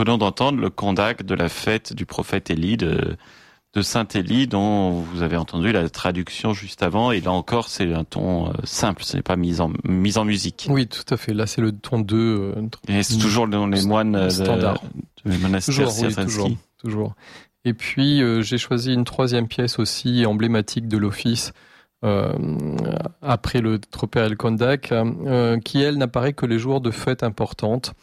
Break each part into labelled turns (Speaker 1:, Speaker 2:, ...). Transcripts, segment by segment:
Speaker 1: venons d'entendre le condac de la fête du prophète Élie de Saint-Élie, dont vous avez entendu la traduction juste avant, et là encore c'est un ton simple, ce n'est pas mise en musique.
Speaker 2: Oui, tout à fait. Là c'est le ton 2.
Speaker 1: Et c'est toujours dans les moines
Speaker 2: standard.
Speaker 1: de monastère Sierczewski.
Speaker 2: Toujours. Et puis j'ai choisi une troisième pièce aussi emblématique de l'office, après le Tropea El Kondak, qui elle n'apparaît que les jours de fêtes importantes.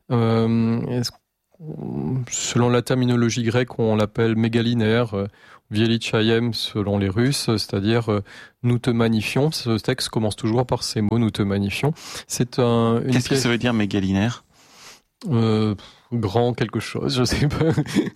Speaker 2: Selon la terminologie grecque, on l'appelle mégalinaire, Vielichayem selon les Russes, c'est-à-dire nous te magnifions. Ce texte commence toujours par ces mots, nous te magnifions.
Speaker 1: Qu'est-ce que ça veut dire mégalinaire ?
Speaker 2: Grand quelque chose, je sais pas.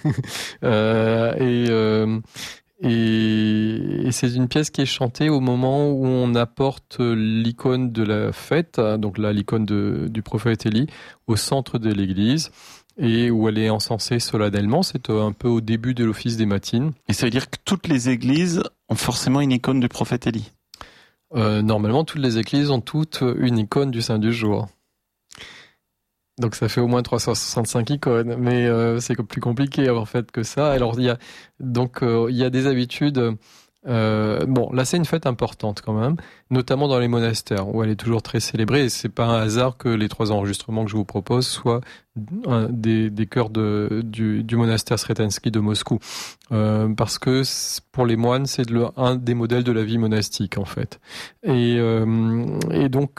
Speaker 2: Et c'est une pièce qui est chantée au moment où on apporte l'icône de la fête, donc là l'icône du prophète Élie, au centre de l'église, et où elle est encensée solennellement. C'est un peu au début de l'office des matines.
Speaker 1: Et ça veut dire que toutes les églises ont forcément une icône du prophète Élie ?
Speaker 2: Normalement, toutes les églises ont toutes une icône du Saint du jour. Donc ça fait au moins 365 icônes, mais c'est plus compliqué en fait que ça. Alors il y a des habitudes. Bon, là c'est une fête importante quand même, notamment dans les monastères où elle est toujours très célébrée. Et c'est pas un hasard que les 3 enregistrements que je vous propose soient des chœurs du monastère Sretensky de Moscou, parce que pour les moines c'est un des modèles de la vie monastique en fait. Et donc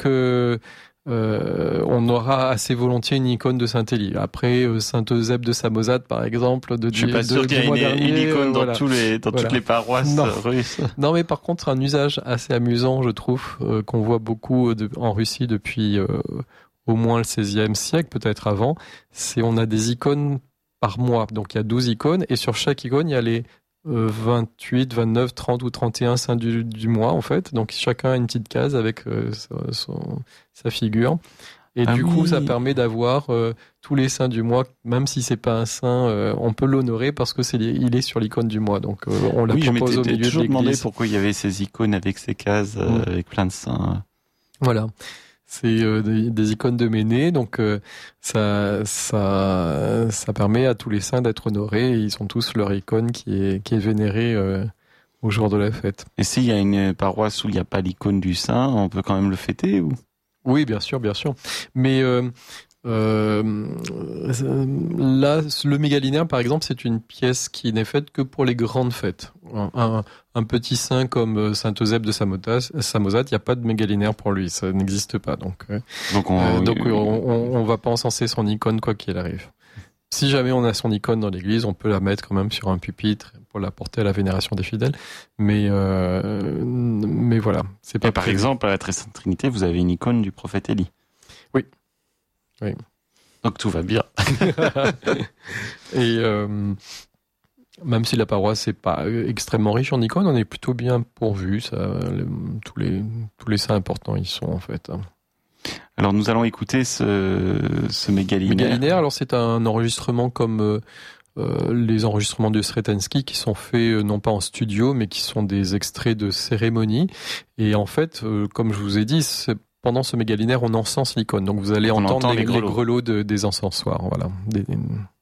Speaker 2: on aura assez volontiers une icône de Saint-Élie. Après, Saint Eusèbe de Samosate, par exemple,
Speaker 1: je suis pas sûr qu'il y ait une icône dans toutes les paroisses russes.
Speaker 2: Non, mais par contre, un usage assez amusant, je trouve, qu'on voit beaucoup en Russie depuis au moins le XVIe siècle, peut-être avant, c'est on a des icônes par mois. Donc il y a 12 icônes, et sur chaque icône, il y a les 28, 29, 30 ou 31 saints du mois en fait. Donc chacun a une petite case avec sa figure. Et du coup, ça permet d'avoir tous les saints du mois, même si c'est pas un saint, on peut l'honorer parce que il est sur l'icône du mois. Donc on la propose au milieu de l'église.
Speaker 1: Je me toujours demandé pourquoi il y avait ces icônes avec ces cases avec plein de saints.
Speaker 2: Voilà. C'est des icônes de Ménée, donc ça permet à tous les saints d'être honorés. Et ils ont tous leur icône qui est vénérée au jour de la fête.
Speaker 1: Et s'il y a une paroisse où il n'y a pas l'icône du saint, on peut quand même le fêter ou ?
Speaker 2: Oui, bien sûr. Mais là, le mégalinaire, par exemple, c'est une pièce qui n'est faite que pour les grandes fêtes. Un petit saint comme Saint Eusèbe de Samosate, il n'y a pas de mégalinaire pour lui, ça n'existe pas. Donc on va pas encenser son icône quoi qu'il arrive. Si jamais on a son icône dans l'église, on peut la mettre quand même sur un pupitre pour la porter à la vénération des fidèles. Mais voilà, c'est pas.
Speaker 1: Et par exemple, à la Très Sainte Trinité, vous avez une icône du prophète Élie.
Speaker 2: Oui.
Speaker 1: Donc tout va bien.
Speaker 2: Et même si la paroisse n'est pas extrêmement riche en icônes, on est plutôt bien pourvu. Tous les saints importants y sont en fait.
Speaker 1: Alors nous allons écouter ce mégalinaire.
Speaker 2: Mégalinaire, alors c'est un enregistrement comme les enregistrements de Sretensky qui sont faits non pas en studio, mais qui sont des extraits de cérémonies. Et en fait, comme je vous ai dit, pendant ce mégalinaire, on encense l'icône. Donc vous allez entendre les grelots des encensoirs. Voilà.